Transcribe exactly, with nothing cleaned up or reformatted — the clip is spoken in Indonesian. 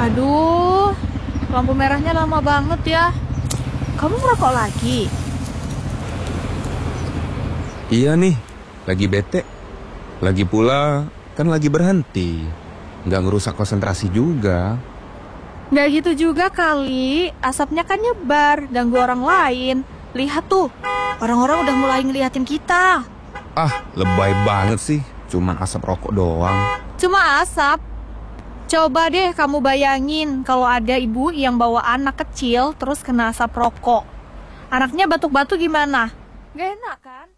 Aduh, lampu merahnya lama banget ya. Kamu merokok lagi? Iya nih, lagi bete. Lagi pula kan lagi berhenti. Nggak ngerusak konsentrasi juga. Nggak gitu juga kali, asapnya kan nyebar, ganggu orang lain. Lihat tuh, orang-orang udah mulai ngeliatin kita. Ah, lebay banget sih. Cuma asap rokok doang. Cuma asap. Coba deh kamu bayangin kalau ada ibu yang bawa anak kecil terus kena asap rokok. Anaknya batuk-batuk gimana? Gak enak kan?